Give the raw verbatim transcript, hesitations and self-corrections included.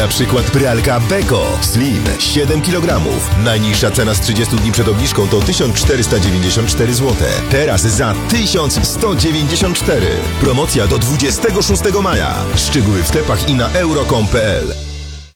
Na przykład pralka Beko Slim siedem kilogramów. Najniższa cena z trzydziestu dni przed obniżką to tysiąc czterysta dziewięćdziesiąt cztery złote. Teraz za tysiąc sto dziewięćdziesiąt cztery. Promocja do dwudziestego szóstego maja. Szczegóły w sklepach i na euro kropka com kropka p l.